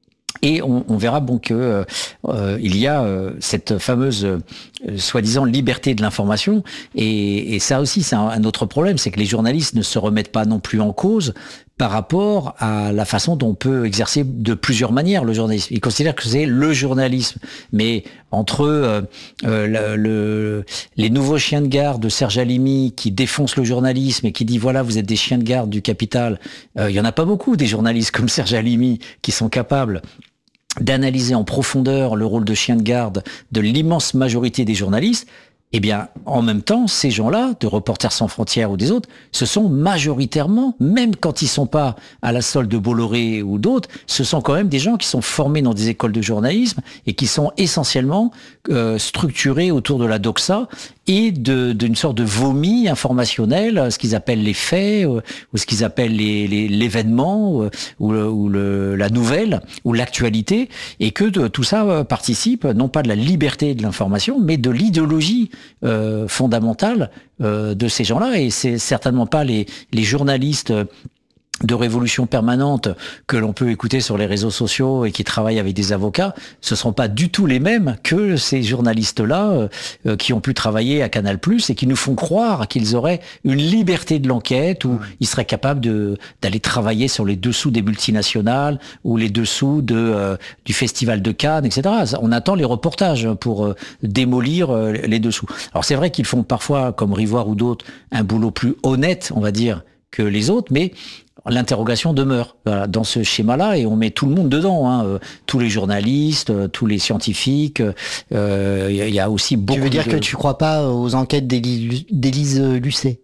B: Et on, on verra bon que euh, il y a euh, cette fameuse euh, soi-disant liberté de l'information, et, et ça aussi c'est un, un autre problème, c'est que les journalistes ne se remettent pas non plus en cause par rapport à la façon dont on peut exercer de plusieurs manières le journalisme. Ils considèrent que c'est le journalisme, mais entre euh, euh, le, le, les nouveaux chiens de garde de Serge Halimi qui défoncent le journalisme et qui dit voilà vous êtes des chiens de garde du capital, euh, il y en a pas beaucoup des journalistes comme Serge Halimi qui sont capables d'analyser en profondeur le rôle de chien de garde de l'immense majorité des journalistes. Eh bien, en même temps, ces gens-là, de Reporters sans frontières ou des autres, ce sont majoritairement, même quand ils sont pas à la solde de Bolloré ou d'autres, ce sont quand même des gens qui sont formés dans des écoles de journalisme et qui sont essentiellement euh, structurés autour de la doxa et de, d'une sorte de vomi informationnel, ce qu'ils appellent les faits, ou, ou ce qu'ils appellent les, les, l'événement, ou, ou, le, ou le, la nouvelle, ou l'actualité, et que de, tout ça participe, non pas de la liberté de l'information, mais de l'idéologie euh, fondamentale euh, de ces gens-là. Et c'est certainement pas les, les journalistes de révolution permanente que l'on peut écouter sur les réseaux sociaux et qui travaillent avec des avocats, ce ne sont pas du tout les mêmes que ces journalistes-là euh, qui ont pu travailler à Canal plus, et qui nous font croire qu'ils auraient une liberté de l'enquête, où ils seraient capables de, d'aller travailler sur les dessous des multinationales ou les dessous de, euh, du Festival de Cannes, et cetera. On attend les reportages pour euh, démolir euh, les dessous. Alors c'est vrai qu'ils font parfois, comme Rivoire ou d'autres, un boulot plus honnête, on va dire, que les autres, mais l'interrogation demeure voilà, dans ce schéma-là, et on met tout le monde dedans, hein, euh, tous les journalistes, euh, tous les scientifiques. Il euh, y, y a aussi beaucoup.
A: Tu veux dire
B: de...
A: que tu crois pas aux enquêtes d'Élie- d'Élise Lucet?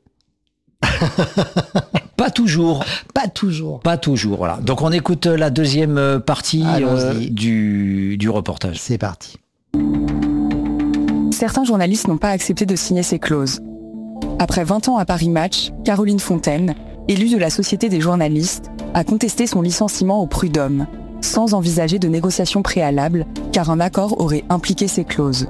B: Pas toujours.
A: Pas toujours.
B: Pas toujours. Voilà. Donc on écoute la deuxième partie euh, du, du reportage.
A: C'est parti.
N: Certains journalistes n'ont pas accepté de signer ces clauses. Après vingt ans à Paris Match, Caroline Fontaine, élue de la Société des journalistes, a contesté son licenciement au prud'homme, sans envisager de négociation préalable, car un accord aurait impliqué ces clauses.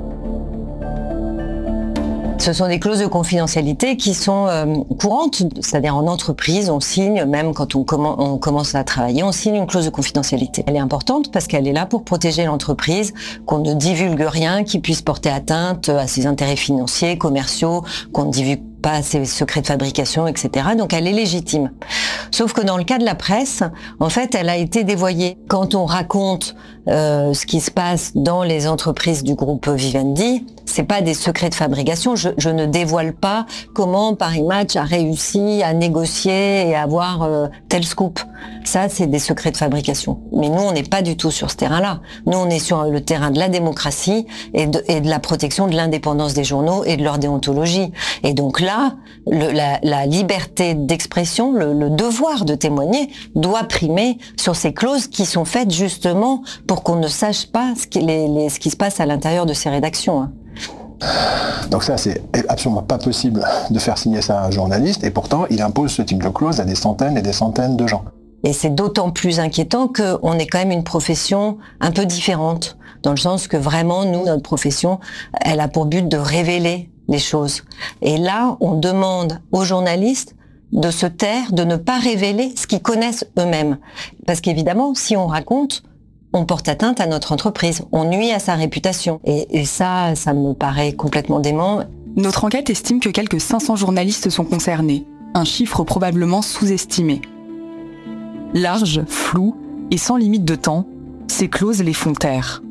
F: Ce sont des clauses de confidentialité qui sont euh, courantes, c'est-à-dire en entreprise, on signe, même quand on, comm- on commence à travailler, on signe une clause de confidentialité. Elle est importante parce qu'elle est là pour protéger l'entreprise, qu'on ne divulgue rien qui puisse porter atteinte à ses intérêts financiers, commerciaux, qu'on ne divulgue pas ses secrets de fabrication, et cetera. Donc elle est légitime. Sauf que dans le cas de la presse, en fait, elle a été dévoyée. Quand on raconte euh, ce qui se passe dans les entreprises du groupe Vivendi, c'est pas des secrets de fabrication. Je, je ne dévoile pas comment Paris Match a réussi à négocier et à avoir euh, tel scoop. Ça, c'est des secrets de fabrication. Mais nous, on n'est pas du tout sur ce terrain-là. Nous, on est sur le terrain de la démocratie et de, et de la protection de l'indépendance des journaux et de leur déontologie. Et donc là, le, la, la liberté d'expression, le, le devoir de témoigner doit primer sur ces clauses qui sont faites justement pour qu'on ne sache pas ce qui, les, les, ce qui se passe à l'intérieur de ces rédactions. Hein.
H: Donc ça, c'est absolument pas possible de faire signer ça à un journaliste, et pourtant, il impose ce type de clause à des centaines et des centaines de gens.
F: Et c'est d'autant plus inquiétant qu'on est quand même une profession un peu différente, dans le sens que vraiment, nous, notre profession, elle a pour but de révéler les choses. Et là, on demande aux journalistes de se taire, de ne pas révéler ce qu'ils connaissent eux-mêmes. Parce qu'évidemment, si on raconte, on porte atteinte à notre entreprise, on nuit à sa réputation. Et, et ça, ça me paraît complètement dément.
N: Notre enquête estime que quelques cinq cents journalistes sont concernés, un chiffre probablement sous-estimé. Large, flou et sans limite de temps, ces clauses les font taire.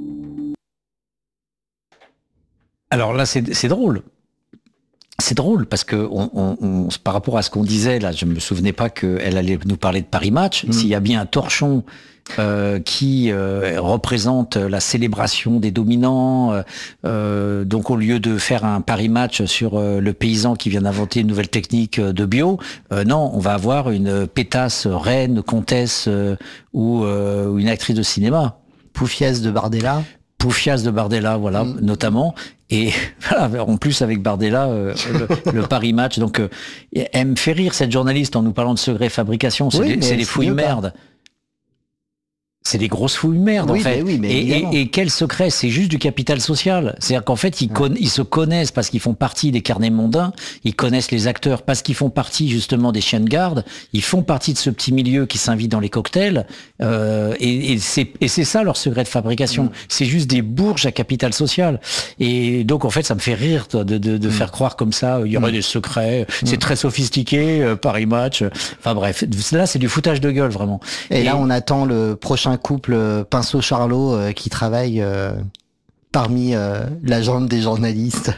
B: Alors là, c'est, c'est drôle. C'est drôle parce que on, on, on, par rapport à ce qu'on disait là, je me souvenais pas qu'elle allait nous parler de Paris Match. Mmh. S'il y a bien un torchon euh, qui euh, représente la célébration des dominants, euh, euh, donc au lieu de faire un Paris Match sur euh, le paysan qui vient d'inventer une nouvelle technique de bio, euh, non, on va avoir une pétasse reine, comtesse euh, ou euh, une actrice de cinéma.
A: Poufias de Bardella.
B: Poufias de Bardella, voilà, mmh. notamment. Et voilà, en plus avec Bardella, euh, le, le Paris Match. Donc, euh, elle me fait rire, cette journaliste, en nous parlant de secret fabrication. C'est, oui, des, c'est des fouilles merde. C'est des grosses fouilles merde,
A: oui,
B: en fait.
A: Mais oui, mais
B: et, et, et quel secret? C'est juste du capital social. C'est-à-dire qu'en fait, ils, con- ils se connaissent parce qu'ils font partie des carnets mondains. Ils connaissent les acteurs parce qu'ils font partie, justement, des chiens de garde. Ils font partie de ce petit milieu qui s'invite dans les cocktails. Euh, et, et, c'est, et c'est ça, leur secret de fabrication. Mmh. C'est juste des bourges à capital social. Et donc, en fait, ça me fait rire de, de, de mmh. faire croire comme ça, il y aurait mmh. des secrets. Mmh. C'est très sophistiqué, euh, Paris Match. Enfin bref, là, c'est du foutage de gueule, vraiment.
A: Et, et là, on attend le prochain couple Pinceau-Charlot euh, qui travaille euh, parmi euh, la jambe des journalistes.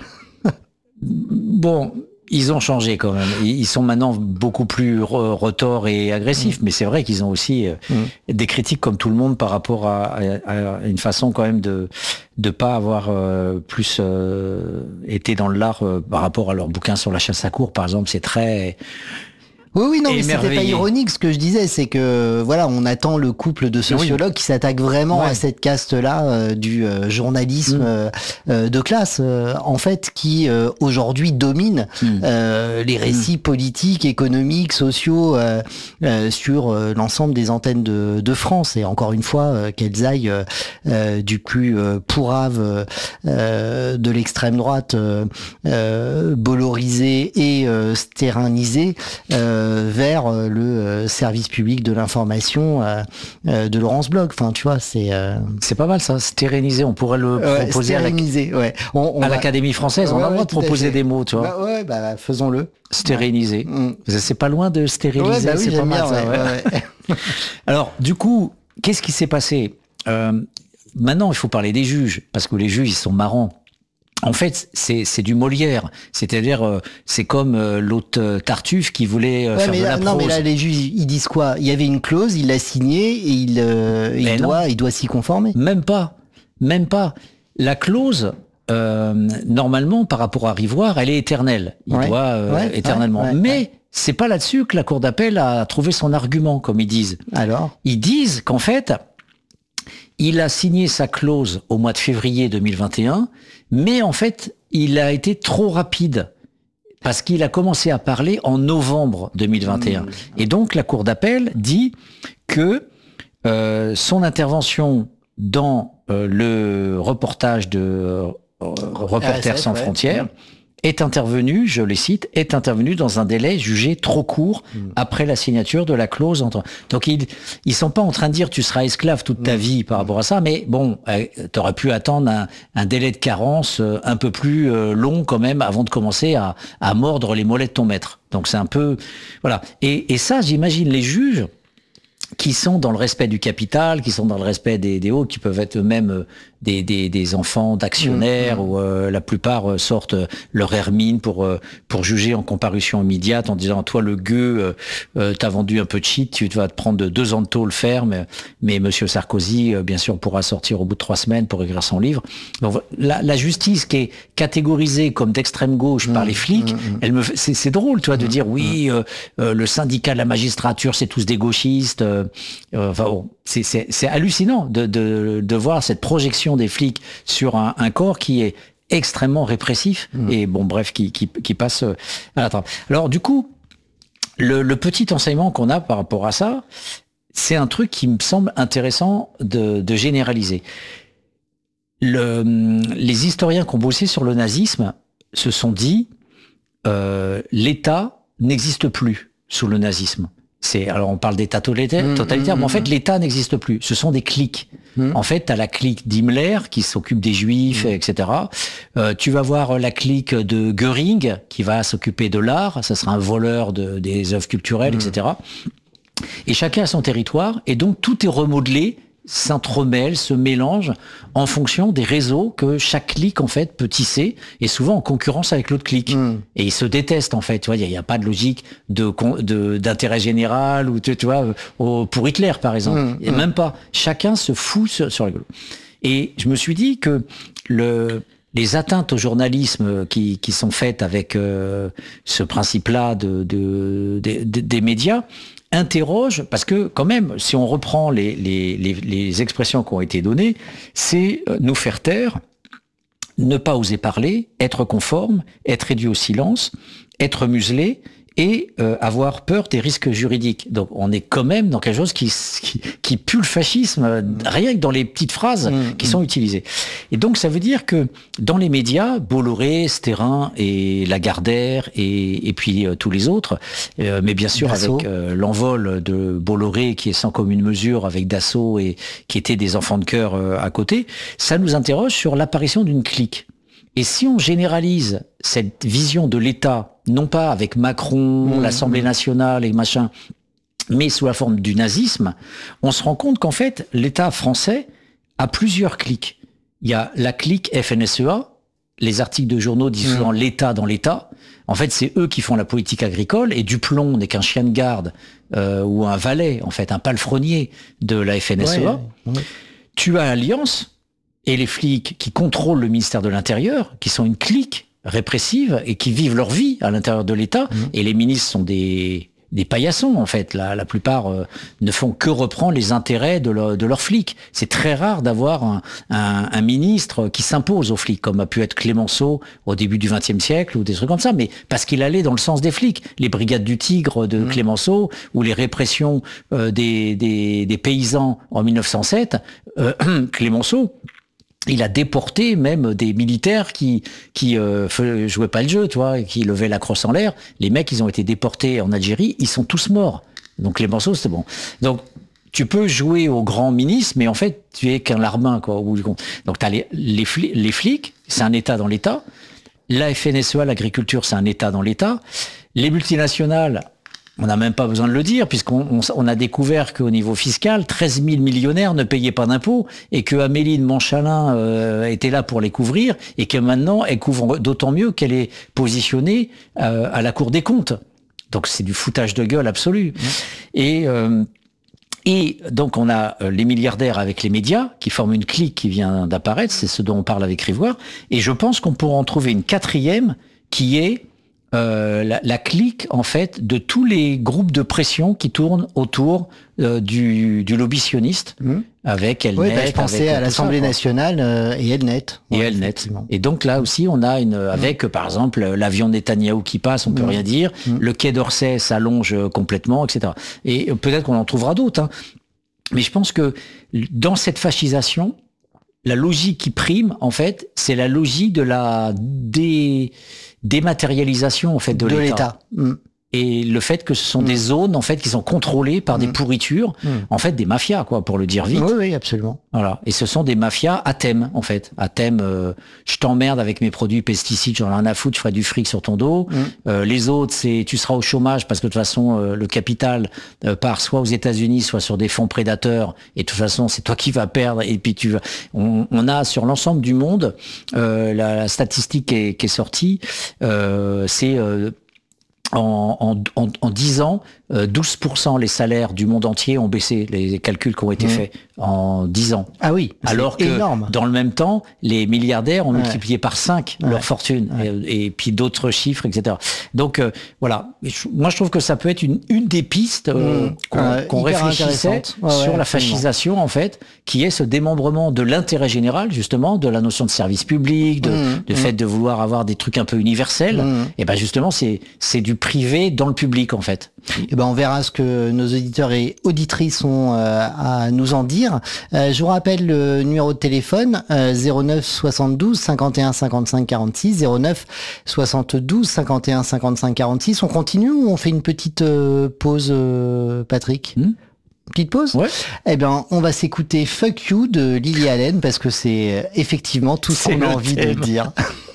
B: Bon, ils ont changé quand même. Ils sont maintenant beaucoup plus re- retors et agressifs, mmh. mais c'est vrai qu'ils ont aussi euh, mmh. des critiques comme tout le monde par rapport à, à, à une façon quand même de de pas avoir euh, plus euh, été dans l'art euh, par rapport à leur bouquin sur la chasse à courre, par exemple. C'est très
A: Oui, oui, non, mais c'était pas ironique. Ce que je disais, c'est que voilà, on attend le couple de sociologues oui. qui s'attaque vraiment ouais. à cette caste-là euh, du euh, journalisme mmh. euh, de classe, euh, en fait, qui euh, aujourd'hui domine mmh. euh, les récits mmh. politiques, économiques, sociaux euh, euh, sur euh, l'ensemble des antennes de, de France. Et encore une fois, euh, qu'elles aillent euh, euh, du plus euh, pourrave euh, de l'extrême droite, euh, euh, bollorisée et euh, stérénisée. Euh, euh, vers euh, le euh, service public de l'information euh, euh, de Laurence Bloch. Enfin, tu vois, c'est euh...
B: c'est pas mal ça. Stéréniser, on pourrait le
A: ouais,
B: proposer à la-
A: ouais. on, on
B: à
A: va...
B: l'Académie française.
A: Ouais,
B: on a le
A: ouais,
B: droit de
A: tout à
B: proposer
A: fait.
B: des mots, tu vois.
A: Bah ouais, bah faisons-le.
B: Stéréniser.
A: Mm.
B: C'est pas loin de stériliser.
A: Ouais, bah oui,
B: c'est pas
A: j'aime
B: mal
A: bien,
B: ça.
A: ouais,
B: ouais.
A: ouais.
B: Alors, du coup, qu'est-ce qui s'est passé euh, Maintenant, il faut parler des juges, parce que les juges, ils sont marrants. En fait, c'est c'est du Molière, c'est-à-dire euh, c'est comme euh, l'autre euh, Tartuffe qui voulait euh,
A: Ouais,
B: faire
A: mais
B: de
A: là,
B: la
A: non,
B: prose.
A: mais là, les juges, ils disent quoi? Il y avait une clause, il l'a signée et il, euh, il
B: Mais non.
A: doit, il doit s'y conformer.
B: Même pas, même pas. La clause, euh, normalement, par rapport à Rivoire, elle est éternelle. Il
A: Ouais.
B: doit euh,
A: Ouais,
B: éternellement.
A: ouais, ouais,
B: mais
A: ouais.
B: c'est pas là-dessus que la Cour d'appel a trouvé son argument, comme ils disent.
A: Alors?
B: Ils disent qu'en fait, il a signé sa clause au mois de février deux mille vingt et un, mais en fait, il a été trop rapide. Parce qu'il a commencé à parler en novembre deux mille vingt et un.
A: Mmh.
B: Et donc, la Cour d'appel dit que euh, son intervention dans euh, le reportage de euh, Reporters
A: R S F,
B: sans
A: ouais.
B: frontières est intervenue, je les cite, est intervenue dans un délai jugé trop court
A: Mmh.
B: après la signature de la clause. Entre... Donc, ils ils sont pas en train de dire tu seras esclave toute ta
A: Mmh.
B: vie par rapport à ça, mais bon, euh, t'aurais pu attendre un, un délai de carence euh, un peu plus euh, long quand même avant de commencer à, à mordre les mollets de ton maître. Donc, c'est un peu... Voilà. Et, et ça, j'imagine les juges qui sont dans le respect du capital, qui sont dans le respect des, des hauts, qui peuvent être eux-mêmes euh, des, des, des enfants d'actionnaires,
A: Mmh, mmh.
B: où euh, la plupart euh, sortent euh, leur hermine pour euh, pour juger en comparution immédiate en disant toi le gueux, euh, euh, t'as vendu un peu de shit, tu vas te prendre deux ans de tôle ferme, mais Monsieur Sarkozy euh, bien sûr pourra sortir au bout de trois semaines pour écrire son livre. Donc la, la justice qui est catégorisée comme d'extrême gauche
A: Mmh,
B: par les flics,
A: mmh, mmh.
B: elle me fait- c'est c'est drôle, tu vois, de dire oui, euh, euh, le syndicat de la magistrature c'est tous des gauchistes. euh, euh, enfin bon, c'est c'est c'est hallucinant de de de voir cette projection des flics sur un, un corps qui est extrêmement répressif
A: Mmh.
B: et bon bref qui qui qui passe euh, à la trappe. Alors du coup, le, le petit enseignement qu'on a par rapport à ça, c'est un truc qui me semble intéressant de, de généraliser. Le, les historiens qui ont bossé sur le nazisme se sont dit euh, l'État n'existe plus sous le nazisme. C'est, alors on parle d'État totalitaire,
A: Mmh,
B: totalitaire,
A: mmh,
B: mais en
A: mmh.
B: fait l'État n'existe plus. Ce sont des cliques.
A: Mmh.
B: En fait, tu as la clique d'Himmler qui s'occupe des Juifs, et cetera. Euh, tu vas voir la clique de Göring qui va s'occuper de l'art. Ça sera un voleur de, des œuvres culturelles,
A: Mmh.
B: et cetera. Et chacun a son territoire, et donc tout est remodelé, s'entremêle, se mélange en fonction des réseaux que chaque clique en fait peut tisser, et souvent en concurrence avec l'autre clique.
A: Mmh.
B: Et ils se détestent en fait. Tu vois, il n'y a, a pas de logique de con- de- d'intérêt général ou tu, tu vois au- pour Hitler par exemple.
A: Mmh,
B: Et
A: mmh.
B: même pas. Chacun se fout sur, sur la gueule. Et je me suis dit que le les atteintes au journalisme qui, qui sont faites avec euh, ce principe-là de, de, de- de- des médias interrogent, parce que quand même, si on reprend les, les, les, les expressions qui ont été données, c'est euh, nous faire taire, ne pas oser parler, être conforme, être réduit au silence, être muselé et euh, avoir peur des risques juridiques. Donc on est quand même dans quelque chose qui, qui, qui pue le fascisme, euh, rien que dans les petites phrases
A: Mmh,
B: qui
A: mmh.
B: sont utilisées. Et donc ça veut dire que dans les médias, Bolloré, Sterrin et Lagardère et, et puis euh, tous les autres, euh, mais bien sûr
A: Dassault.
B: avec euh, l'envol de Bolloré qui est sans commune mesure avec Dassault et qui étaient des enfants de cœur euh, à côté, ça nous interroge sur l'apparition d'une clique. Et si on généralise cette vision de l'État, non pas avec Macron,
A: Mmh,
B: l'Assemblée
A: mmh.
B: nationale et machin, mais sous la forme du nazisme, on se rend compte qu'en fait, l'État français a plusieurs cliques. Il y a la clique F N S E A, les articles de journaux disent souvent l'État dans l'État. En fait, c'est eux qui font la politique agricole et Duplon n'est qu'un chien de garde euh, ou un valet, en fait, un palefrenier de la F N S E A.
A: Ouais, ouais.
B: Tu as Alliance et les flics qui contrôlent le ministère de l'Intérieur, qui sont une clique répressive et qui vivent leur vie à l'intérieur de l'État.
A: Mmh.
B: Et les ministres sont des, des paillassons, en fait. La, la plupart euh, ne font que reprendre les intérêts de, leur, de leurs flics. C'est très rare d'avoir un, un, un ministre qui s'impose aux flics, comme a pu être Clémenceau au début du vingtième siècle ou des trucs comme ça, mais parce qu'il allait dans le sens des flics. Les brigades du Tigre de
A: Mmh.
B: Clémenceau ou les répressions euh, des, des, des paysans en mille neuf cent sept, euh, Clémenceau il a déporté même des militaires qui qui euh, jouaient pas le jeu, tu vois, et qui levaient la crosse en l'air. Les mecs, ils ont été déportés en Algérie, ils sont tous morts. Donc les morceaux, c'était bon. Donc tu peux jouer au grand ministre, mais en fait, tu es qu'un larbin, quoi, au bout du compte. Donc t'as les les, fli- les flics, c'est un État dans l'État. La F N S E A, l'agriculture, c'est un État dans l'État. Les multinationales, on n'a même pas besoin de le dire, puisqu'on on, on a découvert qu'au niveau fiscal, treize mille millionnaires ne payaient pas d'impôts, et que Amélie de Montchalin euh, était là pour les couvrir, et que maintenant, elle couvre d'autant mieux qu'elle est positionnée euh, à la Cour des comptes. Donc c'est du foutage de gueule absolu. Mmh. Et... Euh, Et donc on a les milliardaires avec les médias qui forment une clique qui vient d'apparaître, c'est ce dont on parle avec Rivoire. Et je pense qu'on pourra en trouver une quatrième qui est euh, la, la clique en fait de tous les groupes de pression qui tournent autour euh, du, du lobby sioniste, mmh. avec Elnet.
A: Oui, bah, je pensais
B: avec,
A: à l'Assemblée ça, nationale euh, et Elnet.
B: Et ouais, Elnet. Et donc là aussi, on a une avec mmh. par exemple l'avion Netanyahou qui passe, on peut mmh. rien dire. Mmh. Le quai d'Orsay s'allonge complètement, et cetera. Et peut-être qu'on en trouvera d'autres. Hein. Mais je pense que dans cette fascisation, la logique qui prime, en fait, c'est la logique de la dé... dématérialisation en fait de,
A: de
B: l'État.
A: l'État. Mmh.
B: Et le fait que ce sont mmh. des zones en fait qui sont contrôlées par mmh. des pourritures, mmh. en fait des mafias quoi, pour le dire vite.
A: Oui, oui, absolument.
B: Voilà. Et ce sont des mafias à thème en fait, à thème. Euh, je t'emmerde avec mes produits pesticides, j'en ai rien à foutre, je ferai du fric sur ton dos. Mmh. Euh, les autres, c'est tu seras au chômage parce que de toute façon euh, le capital euh, part soit aux États-Unis, soit sur des fonds prédateurs. Et de toute façon, c'est toi qui vas perdre. Et puis tu vas. On, on a sur l'ensemble du monde euh, la, la statistique qui est, qui est sortie, euh, c'est euh, En, en, en, en dix ans, euh, douze pour cent les salaires du monde entier ont baissé, les calculs qui ont été mmh. faits en dix ans.
A: Ah oui,
B: alors que
A: énorme.
B: Dans le même temps, les milliardaires ont ouais. multiplié par cinq ouais. leur fortune, ouais. et, et puis d'autres chiffres, et cetera. Donc euh, voilà, moi je trouve que ça peut être une, une des pistes euh, mmh. qu'on, euh, qu'on réfléchissait ouais, sur ouais, la fascisation en fait, qui est ce démembrement de l'intérêt général, justement, de la notion de service public, de, mmh. de mmh. fait de vouloir avoir des trucs un peu universels. Mmh. Et ben justement, c'est c'est du privé dans le public en fait.
A: Et ben on verra ce que nos auditeurs et auditrices ont euh, à nous en dire. Euh, je vous rappelle le numéro de téléphone euh, zéro neuf soixante-douze cinquante et un cinquante-cinq quarante-six zéro neuf soixante-douze cinquante et un cinquante-cinq quarante-six. On continue ou on fait une petite euh, pause, euh, Patrick? hmm Petite pause?
B: Ouais.
A: Eh bien, on va s'écouter Fuck You de Lily Allen parce que c'est effectivement tout ce qu'on a envie thème. de dire.